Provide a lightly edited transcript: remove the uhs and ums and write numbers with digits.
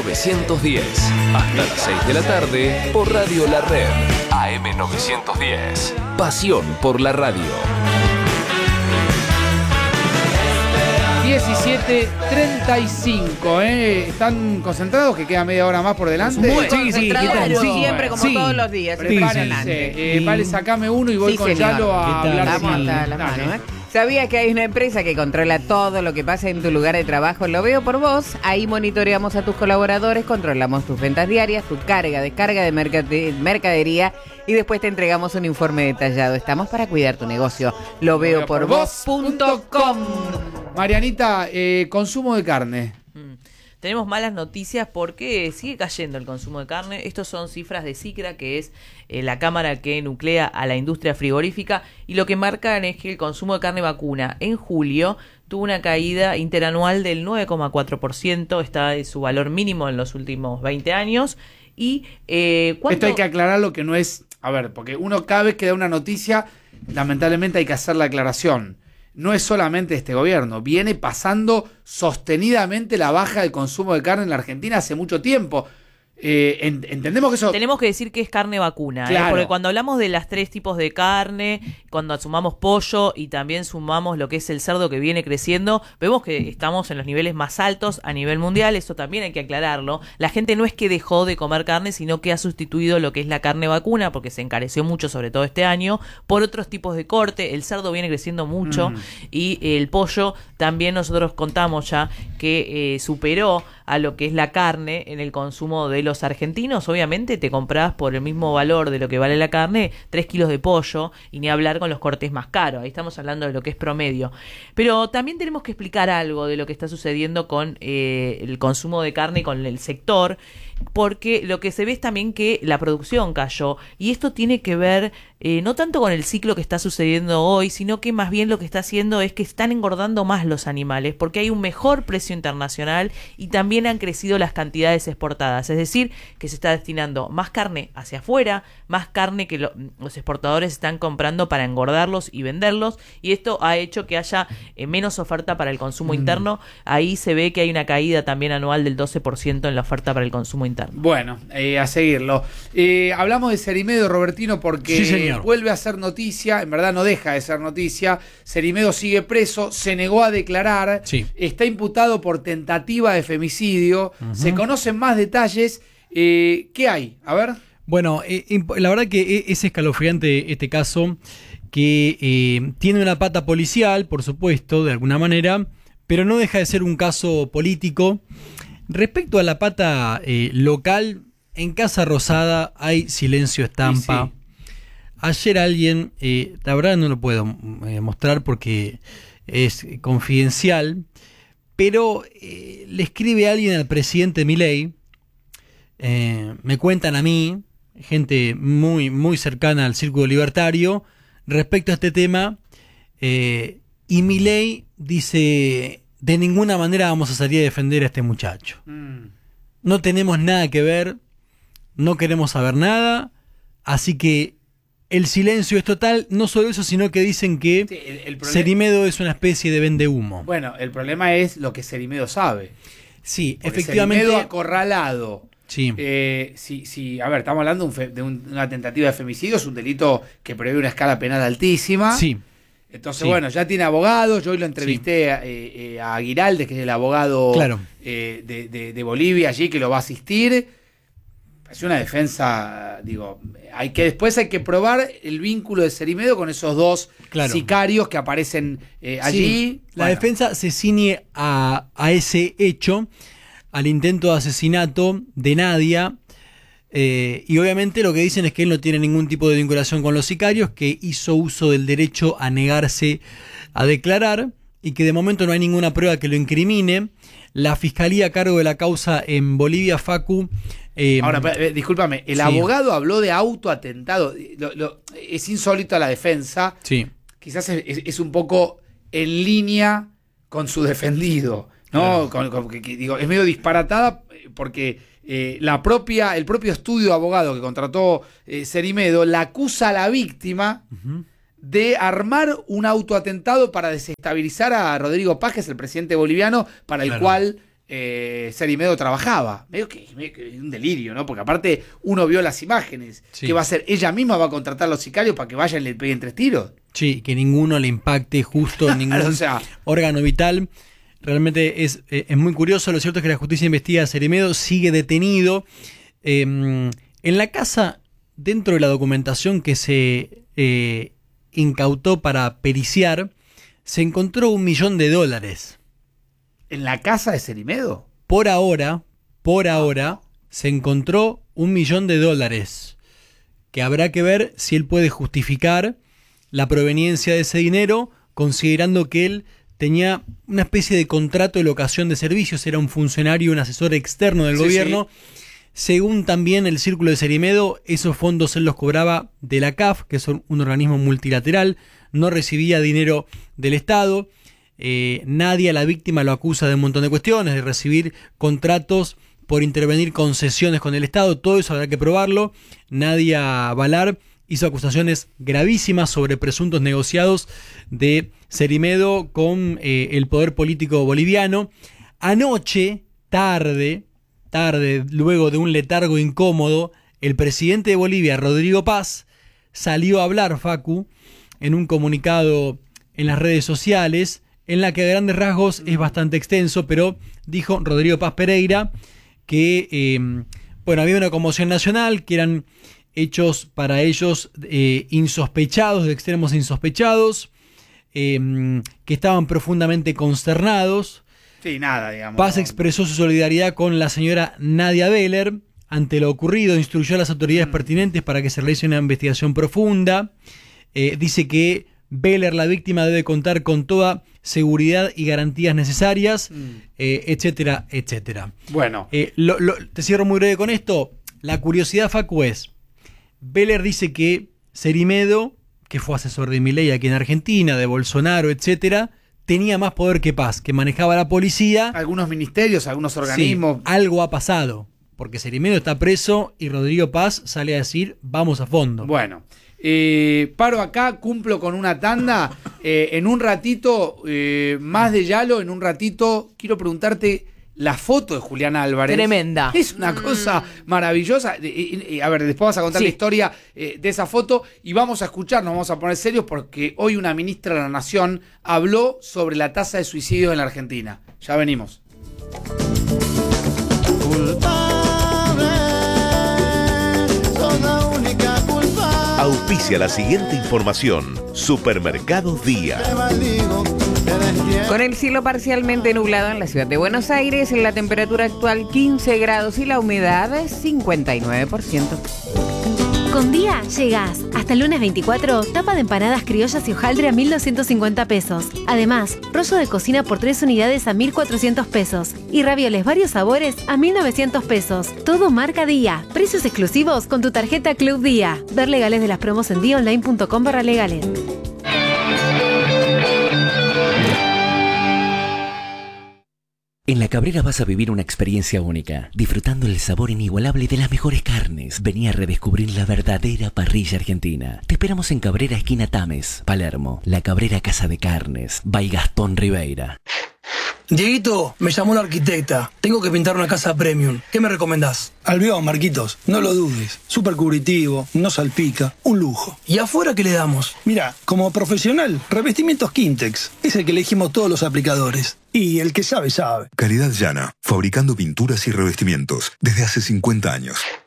AM910. Hasta las 6 de la tarde por Radio La Red. AM910. Pasión por la radio. 17:35, ¿Están concentrados? Que queda media hora más por delante. Muy concentrados, siempre, como Sí. todos los días. Prepárense. Vale, sacame uno y voy con señor. Yalo a hablar de Vamos hasta la mano, ¿Sabías que hay una empresa que controla todo lo que pasa en tu lugar de trabajo? Lo veo por vos. Ahí monitoreamos a tus colaboradores, controlamos tus ventas diarias, tu carga, descarga de mercadería y después te entregamos un informe detallado. Estamos para cuidar tu negocio. Lo veo por vos.com. Marianita, consumo de carne. Tenemos malas noticias porque sigue cayendo el consumo de carne. Estos son cifras de CICRA, que es la cámara que nuclea a la industria frigorífica, y lo que marcan es que el consumo de carne vacuna en julio tuvo una caída interanual del 9,4%, está en su valor mínimo en los últimos 20 años. Y Esto hay que aclararlo, que no es... A ver, porque uno cada vez que da una noticia, lamentablemente hay que hacer la aclaración. No es solamente este gobierno, viene pasando sostenidamente la baja del consumo de carne en la Argentina hace mucho tiempo. Entendemos que eso... Tenemos que decir que es carne vacuna, Claro. Porque cuando hablamos de las 3 tipos de carne, cuando sumamos pollo y también sumamos lo que es el cerdo que viene creciendo, vemos que estamos en los niveles más altos a nivel mundial. Eso también hay que aclararlo. La gente no es que dejó de comer carne, sino que ha sustituido lo que es la carne vacuna, porque se encareció mucho, sobre todo este año, por otros tipos de corte. El cerdo viene creciendo mucho y el pollo también nosotros contamos ya que superó a lo que es la carne en el consumo de los argentinos. Obviamente te comprás por el mismo valor de lo que vale la carne 3 kilos de pollo, y ni hablar con los cortes más caros. Ahí estamos hablando de lo que es promedio. Pero también tenemos que explicar algo de lo que está sucediendo con el consumo de carne y con el sector, porque lo que se ve es también que la producción cayó, y esto tiene que ver no tanto con el ciclo que está sucediendo hoy, sino que más bien lo que está haciendo es que están engordando más los animales, porque hay un mejor precio internacional y también han crecido las cantidades exportadas, es decir, que se está destinando más carne hacia afuera, más carne que los exportadores están comprando para engordarlos y venderlos, y esto ha hecho que haya menos oferta para el consumo interno. Ahí se ve que hay una caída también anual del 12% en la oferta para el consumo interno. Bueno, a seguirlo. Hablamos de Cerimedo, Robertino, porque Sí, señor. vuelve a ser noticia, en verdad no deja de ser noticia. Cerimedo sigue preso, se negó a declarar, Sí. está imputado por tentativa de femicidio, se conocen más detalles. ¿Qué hay? A ver. Bueno, la verdad que es escalofriante este caso, que tiene una pata policial, por supuesto, de alguna manera, pero no deja de ser un caso político. Respecto a la pata local, en Casa Rosada hay silencio estampa. Sí. Ayer alguien, la verdad no lo puedo mostrar porque es confidencial, pero le escribe a alguien al presidente Milei, me cuentan a mí, gente muy, muy cercana al círculo libertario, respecto a este tema, y Milei dice: de ninguna manera vamos a salir a defender a este muchacho. No tenemos nada que ver, no queremos saber nada, así que el silencio es total. No solo eso, sino que dicen que Sí, el problema- Cerimedo es una especie de vendehumo. Bueno, el problema es lo que Cerimedo sabe. Sí, Porque efectivamente. Cerimedo acorralado. Sí. A ver, estamos hablando de una tentativa de femicidio, es un delito que prevé una escala penal altísima. Sí. Entonces, Sí. bueno, ya tiene abogados. Yo hoy lo entrevisté a Aguiraldes, que es el abogado Claro. de Bolivia allí, que lo va a asistir. Es una defensa, digo, después hay que probar el vínculo de Cerimedo con esos dos Claro. sicarios que aparecen allí. Sí, la Bueno, defensa se ciñe a ese hecho, al intento de asesinato de Nadia, y obviamente lo que dicen es que él no tiene ningún tipo de vinculación con los sicarios, que hizo uso del derecho a negarse a declarar y que de momento no hay ninguna prueba que lo incrimine. La fiscalía a cargo de la causa en Bolivia, Facu... Ahora, discúlpame, el sí. abogado habló de autoatentado. Es insólito a la defensa. Sí. Quizás es un poco en línea con su defendido, ¿no? Digo, es medio disparatada porque el propio estudio de abogado que contrató Cerimedo la acusa a la víctima de armar un autoatentado para desestabilizar a Rodrigo Paz, que es el presidente boliviano, para el Claro. cual Cerimedo trabajaba. Medio que un delirio, ¿no? Porque aparte uno vio las imágenes. Sí. ¿Qué va a hacer? Ella misma va a contratar a los sicarios para que vayan y le peguen 3 tiros. Sí, que ninguno le impacte justo en ningún O sea, órgano vital. Realmente es muy curioso. Lo cierto es que la justicia investiga a Cerimedo, sigue detenido. En la casa, dentro de la documentación que se incautó para periciar, se encontró $1 millón. ¿en la casa de Cerimedo? Por ahora, se encontró $1 millón, que habrá que ver si él puede justificar la proveniencia de ese dinero, considerando que él tenía una especie de contrato de locación de servicios, era un funcionario, un asesor externo del gobierno. Sí. Según también el Círculo de Cerimedo, esos fondos él los cobraba de la CAF, que es un organismo multilateral, no recibía dinero del Estado. Nadie a la víctima lo acusa de un montón de cuestiones, de recibir contratos por intervenir concesiones con el Estado, todo eso habrá que probarlo. Nadia Valar hizo acusaciones gravísimas sobre presuntos negociados de Cerimedo con el poder político boliviano. Anoche, tarde, luego de un letargo incómodo, el presidente de Bolivia, Rodrigo Paz, salió a hablar, Facu, en un comunicado en las redes sociales, en la que a grandes rasgos es bastante extenso, pero dijo Rodrigo Paz Pereira que había una conmoción nacional, que eran hechos para ellos insospechados, de extremos insospechados, que estaban profundamente consternados. Sí, nada, digamos. Paz expresó su solidaridad con la señora Nadia Beller ante lo ocurrido, instruyó a las autoridades pertinentes para que se realice una investigación profunda. Dice que Beller, la víctima, debe contar con toda seguridad y garantías necesarias, etcétera, etcétera. Bueno. Te cierro muy breve con esto. La curiosidad, Facu, es: Beller dice que Cerimedo, que fue asesor de Milei aquí en Argentina, de Bolsonaro, etcétera, tenía más poder que Paz, que manejaba la policía. Algunos ministerios, algunos organismos. Sí, algo ha pasado, porque Cerimedo está preso y Rodrigo Paz sale a decir, vamos a fondo. Bueno, paro acá, cumplo con una tanda. En un ratito, más de Yalo, en un ratito, quiero preguntarte la foto de Juliana Álvarez. Tremenda. Es una cosa maravillosa. A ver, después vas a contar la historia de esa foto y vamos a escuchar, nos vamos a poner serios porque hoy una ministra de la Nación habló sobre la tasa de suicidios en la Argentina. Ya venimos. Auspicia la siguiente información. Supermercados Día. Con el cielo parcialmente nublado en la ciudad de Buenos Aires, la temperatura actual 15 grados y la humedad 59%. Con Día llegás. Hasta el lunes 24, tapa de empanadas criollas y hojaldre a 1.250 pesos. Además, rollo de cocina por 3 unidades a 1.400 pesos. Y ravioles varios sabores a 1.900 pesos. Todo marca Día. Precios exclusivos con tu tarjeta Club Día. Ver legales de las promos en diaonline.com/legales. En La Cabrera vas a vivir una experiencia única, disfrutando el sabor inigualable de las mejores carnes. Vení a redescubrir la verdadera parrilla argentina. Te esperamos en Cabrera, esquina Tames, Palermo. La Cabrera Casa de Carnes, by Gastón Ribeira. Dieguito, me llamó la arquitecta. Tengo que pintar una casa premium. ¿Qué me recomendás? Albión, Marquitos, no lo dudes. Súper cubritivo, no salpica, un lujo. ¿Y afuera qué le damos? Mira, como profesional, revestimientos Quintex. Es el que elegimos todos los aplicadores. Y el que sabe, sabe. Calidad Llana, fabricando pinturas y revestimientos desde hace 50 años.